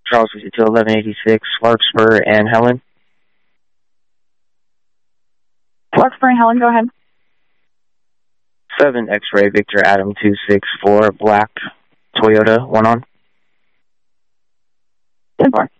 Charles 52 1186, Larkspur and Helen. Larkspur and Helen, go ahead. 7 X-Ray Victor Adam 264, black Toyota, 1 on. 10-4.